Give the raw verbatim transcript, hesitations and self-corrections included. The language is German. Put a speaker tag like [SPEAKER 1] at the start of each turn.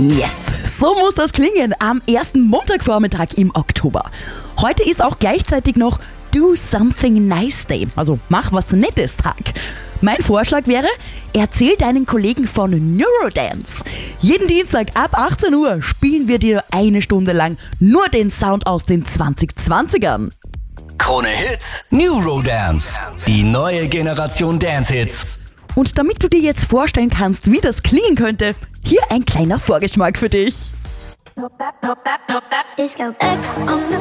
[SPEAKER 1] Yes, so muss das klingen am ersten Montagvormittag im Oktober. Heute ist auch gleichzeitig noch Do Something Nice Day, also mach was Nettes Tag. Mein Vorschlag wäre, erzähl deinen Kollegen von Neurodance. Jeden Dienstag ab achtzehn Uhr spielen wir dir eine Stunde lang nur den Sound aus den zwanzig zwanzigern.
[SPEAKER 2] Krone Hits, Neurodance, die neue Generation Dance-Hits.
[SPEAKER 1] Und damit du dir jetzt vorstellen kannst, wie das klingen könnte, hier ein kleiner Vorgeschmack für dich.
[SPEAKER 3] Disco X on the